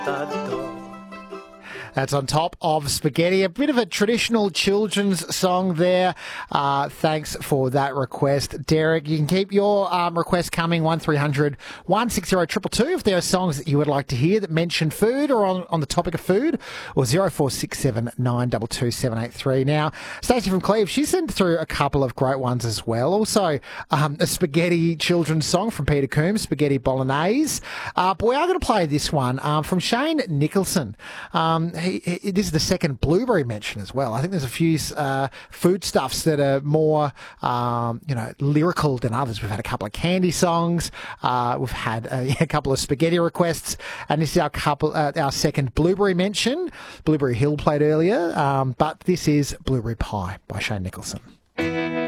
That's on top of Spaghetti. A bit of a traditional children's song there. Thanks for that request, Derek. You can keep your request coming, 1300 160 222 if there are songs that you would like to hear that mention food or on the topic of food, or 0467 922 783. Now, Stacey from Cleve, she sent through a couple of great ones as well. Also, a Spaghetti children's song from Peter Coombs, Spaghetti Bolognese. But we are going to play this one from Shane Nicholson. This is the second blueberry mention as well. I think there's a few foodstuffs that are more, lyrical than others. We've had a couple of candy songs. We've had a couple of spaghetti requests, and this is our second blueberry mention. Blueberry Hill played earlier, but this is Blueberry Pie by Shane Nicholson.